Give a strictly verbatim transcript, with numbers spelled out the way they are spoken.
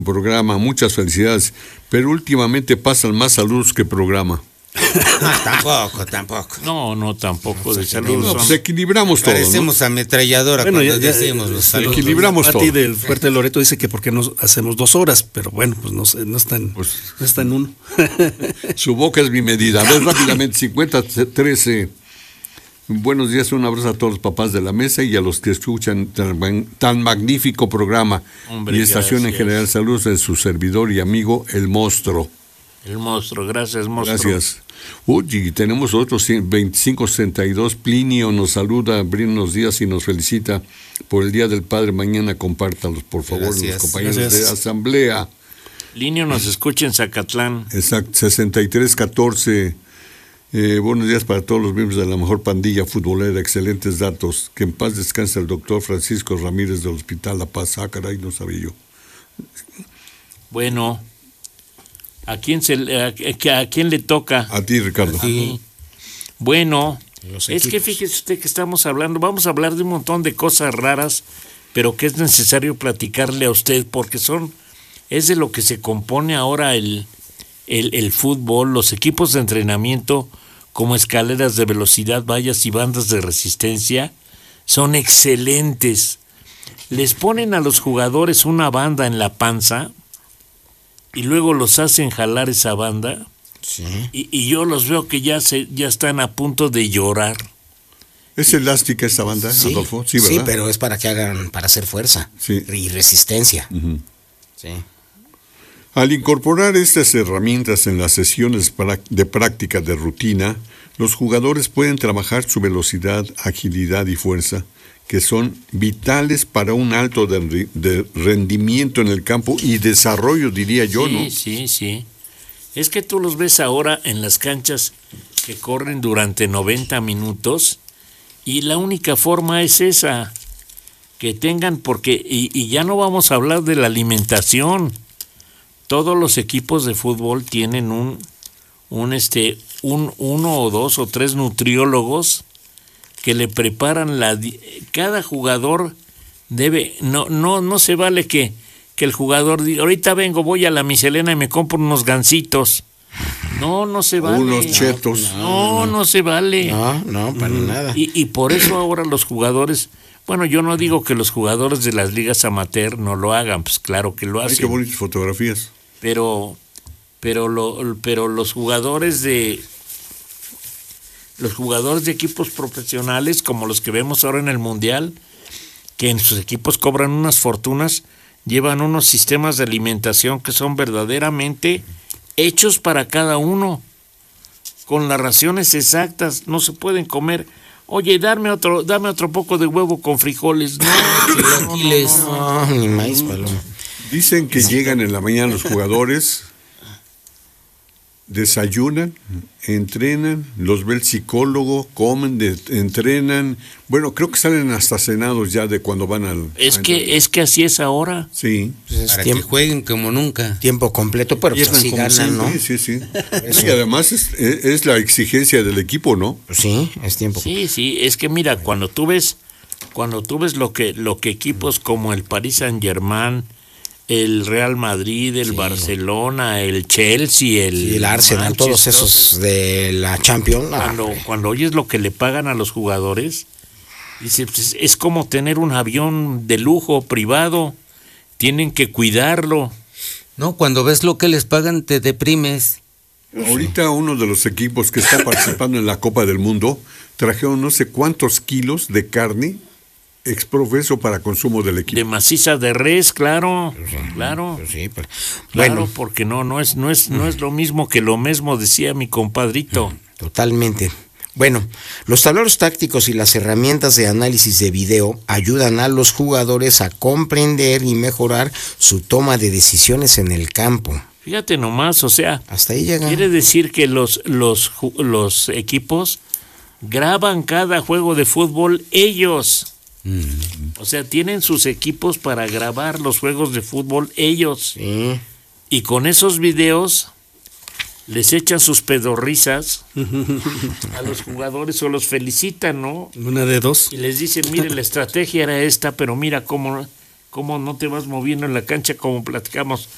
programa, muchas felicidades, pero últimamente pasan más saludos que programa. No, tampoco, tampoco. No, no, tampoco de saludos. No, pues equilibramos todo, Parecemos ¿no? ametralladora bueno, cuando ya, ya, decimos los saludos. Equilibramos a todo. ti del Fuerte de Loreto dice que por qué no hacemos dos horas, pero bueno, pues no, no, está, en, Pues, no está en uno. Su boca es mi medida. A ver, rápidamente, cincuenta trece. Buenos días, un abrazo a todos los papás de la mesa y a los que escuchan tan, tan magnífico programa. Hombre, y estación gracias. en general. Saludos de su servidor y amigo, el monstruo. El monstruo, gracias, monstruo. Gracias. Uy, y tenemos otros veinticinco sesenta y dos. Plinio nos saluda, buenos días y nos felicita por el Día del Padre. Mañana compártalos, por favor, Gracias. los compañeros Gracias. de asamblea. Linio nos escucha en Zacatlán. Exacto, sesenta y tres catorce. Eh, buenos días para todos los miembros de la mejor pandilla futbolera, excelentes datos. Que en paz descanse el doctor Francisco Ramírez del Hospital La Paz. Ah, caray, no sabía yo. Bueno, ¿a quién, se, a, a quién le toca? A ti, Ricardo. Sí. Bueno, Los es que equipos. fíjese usted que estamos hablando, vamos a hablar de un montón de cosas raras, pero que es necesario platicarle a usted porque son, es de lo que se compone ahora el, el, el fútbol, los equipos de entrenamiento como escaleras de velocidad, vallas y bandas de resistencia, son excelentes. Les ponen a los jugadores una banda en la panza y luego los hacen jalar esa banda. Sí. Y, y yo los veo que ya se ya están a punto de llorar. ¿Es elástica esta banda, Sí, Adolfo? Sí, sí, ¿verdad? pero es para que hagan, para hacer fuerza Sí. y resistencia. Ujú. Sí. Al incorporar estas herramientas en las sesiones pra- de práctica de rutina, los jugadores pueden trabajar su velocidad, agilidad y fuerza, que son vitales para un alto de, ri- de rendimiento en el campo y desarrollo, diría yo, sí, ¿no? sí, sí. Es que tú los ves ahora en las canchas que corren durante noventa minutos y la única forma es esa, que tengan, porque, y, y ya no vamos a hablar de la alimentación. Todos los equipos de fútbol tienen un, un este, un, uno o dos o tres nutriólogos que le preparan la, di- cada jugador debe, no, no, no se vale que que el jugador diga, ahorita vengo, voy a la Miselena y me compro unos gansitos. No, no se vale. Unos chetos. No, no se vale. No, no, para nada. Y, y por eso ahora los jugadores, bueno, yo no digo que los jugadores de las ligas amateur no lo hagan, pues claro que lo Ay, qué hacen. bonitas fotografías. Pero, pero, lo, pero los jugadores de los jugadores de equipos profesionales, como los que vemos ahora en el Mundial, que en sus equipos cobran unas fortunas, llevan unos sistemas de alimentación que son verdaderamente hechos para cada uno, con las raciones exactas, no se pueden comer. Oye, dame otro, dame otro poco de huevo con frijoles. No, Chilaquiles. No, ni maíz, paloma. Dicen que llegan en la mañana los jugadores, desayunan, entrenan, los ve el psicólogo, comen, de- entrenan. Bueno, creo que salen hasta cenados ya de cuando van al... Es a que, entrenar. es que así es ahora. Sí. Pues es Para tiempo, que jueguen como nunca. tiempo completo, pero pues Pierdan así como ganan, ¿no? Sí, sí, sí. Y además es, es- es la exigencia del equipo, ¿no? Pues sí, es tiempo. Sí, sí, es que mira, cuando tú ves, cuando tú ves lo que, lo que equipos como el Paris Saint-Germain, el Real Madrid, el Barcelona, el Chelsea, el, Y el Arsenal, todos Manchester, esos de la Champions. ah, Cuando, cuando oyes lo que le pagan a los jugadores, dices, pues, es como tener un avión de lujo privado, tienen que cuidarlo. No, cuando ves lo que les pagan te deprimes. Ahorita uno de los equipos que está participando en la Copa del Mundo trajeron no sé cuántos kilos de carne exprofeso para consumo del equipo. De maciza de res, claro, claro. pues sí, pero- Claro, bueno, porque no, no es, no es, no es lo mismo que lo mismo decía mi compadrito. totalmente. Bueno, los tableros tácticos y las herramientas de análisis de video ayudan a los jugadores a comprender y mejorar su toma de decisiones en el campo. Fíjate nomás, o sea, Hasta ahí llega. quiere decir que los, los, ju- los equipos graban cada juego de fútbol ellos. O sea, tienen sus equipos para grabar los juegos de fútbol ellos. Sí. Y con esos videos les echan sus pedorrizas a los jugadores o los felicitan, ¿no? Una de dos. Y les dicen, mire, la estrategia era esta, pero mira cómo, cómo no te vas moviendo en la cancha como platicamos.